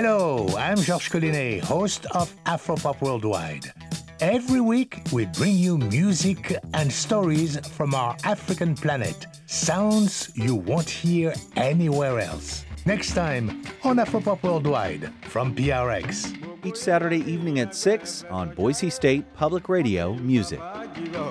Hello, I'm Georges Collinet, host of Afropop Worldwide. Every week, we bring you music and stories from our African planet, sounds you won't hear anywhere else. Next time on Afropop Worldwide from PRX. Each Saturday evening at 6 on Boise State Public Radio Music.